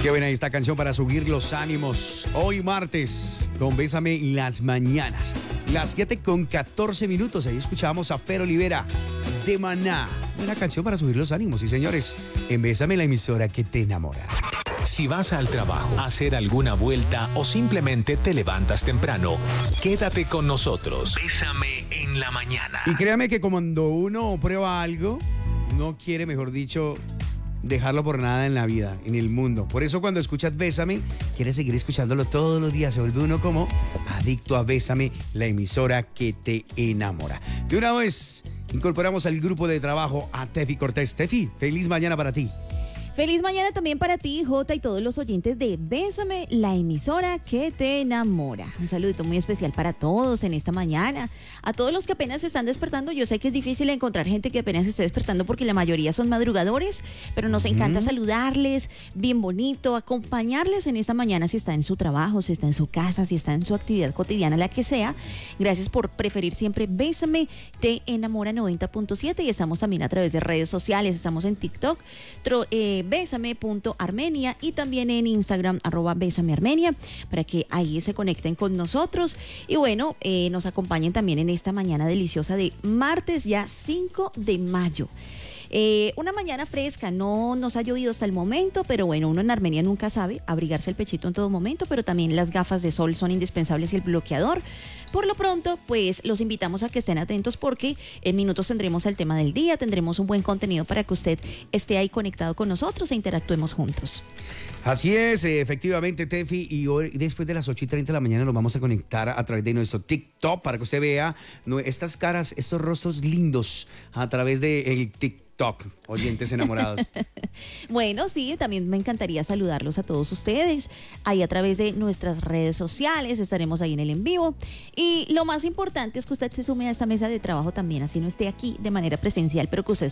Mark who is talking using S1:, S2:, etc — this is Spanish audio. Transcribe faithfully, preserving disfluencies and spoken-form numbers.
S1: Qué buena esta canción para subir los ánimos. Hoy martes, con Bésame las mañanas. Las siete con catorce minutos. Ahí escuchábamos a Fer Olivera de Maná. Una canción para subir los ánimos. Y señores, en Bésame, la emisora que te enamora.
S2: Si vas al trabajo, a hacer alguna vuelta o simplemente te levantas temprano, quédate con nosotros. Bésame en la mañana.
S1: Y créame que cuando uno prueba algo, no quiere, mejor dicho, dejarlo por nada en la vida, en el mundo. Por eso cuando escuchas Bésame, quieres seguir escuchándolo todos los días. Se vuelve uno como adicto a Bésame, la emisora que te enamora. De una vez, incorporamos al grupo de trabajo a Tefi Cortés. Tefi, feliz mañana para ti.
S3: Feliz mañana también para ti, Jota, y todos los oyentes de Bésame, la emisora que te enamora. Un saludito muy especial para todos en esta mañana. A todos los que apenas se están despertando, yo sé que es difícil encontrar gente que apenas se esté despertando porque la mayoría son madrugadores, pero nos encanta mm. saludarles, bien bonito, acompañarles en esta mañana si está en su trabajo, si está en su casa, si está en su actividad cotidiana, la que sea. Gracias por preferir siempre Bésame, te enamora noventa punto siete, y estamos también a través de redes sociales, estamos en TikTok, tro, eh, bésame punto armenia, y también en Instagram, arroba bésame armenia, para que ahí se conecten con nosotros. Y bueno, eh, nos acompañen también en esta mañana deliciosa de martes, ya cinco de mayo. Eh, una mañana fresca, no nos ha llovido hasta el momento, pero bueno, uno en Armenia nunca sabe, abrigarse el pechito en todo momento, pero también las gafas de sol son indispensables y el bloqueador. Por lo pronto, pues los invitamos a que estén atentos porque en minutos tendremos el tema del día, tendremos un buen contenido para que usted esté ahí conectado con nosotros e interactuemos juntos.
S1: Así es, efectivamente, Tefi, y hoy después de las ocho y treinta de la mañana nos vamos a conectar a través de nuestro TikTok para que usted vea estas caras, estos rostros lindos a través del TikTok. TikTok, oyentes enamorados.
S3: Bueno, sí, también me encantaría saludarlos a todos ustedes ahí a través de nuestras redes sociales, estaremos ahí en el en vivo, y lo más importante es que usted se sume a esta mesa de trabajo también, así no esté aquí de manera presencial, pero que usted